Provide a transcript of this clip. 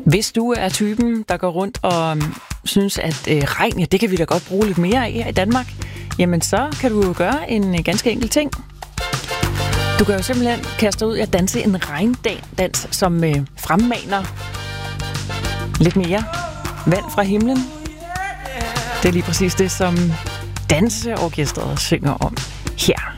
Hvis du er typen, der går rundt og synes, at regn, ja, det kan vi da godt bruge lidt mere af her i Danmark, jamen så kan du jo gøre en ganske enkel ting. Du kan jo simpelthen kaste dig ud og danse en regndans, som fremmaner lidt mere vand fra himlen. Det er lige præcis det, som danseorkestret synger om her.